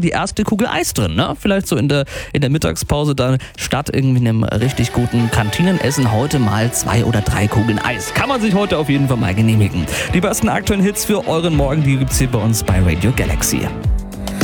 die erste Kugel Eis drin. Ne? Vielleicht so in der Mittagspause dann statt irgendwie einem richtig guten Kantinenessen heute mal 2 oder 3 Kugeln Eis. Kann man sich heute auf jeden Fall mal genehmigen. Die besten aktuellen Hits für euren Morgen, die gibt's hier bei uns bei Radio Galaxy.